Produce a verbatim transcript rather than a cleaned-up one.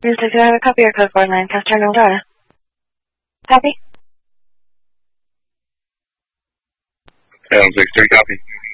Music, do I have a copy or code for Lancaster, Nevada? Copy? seven six three, copy.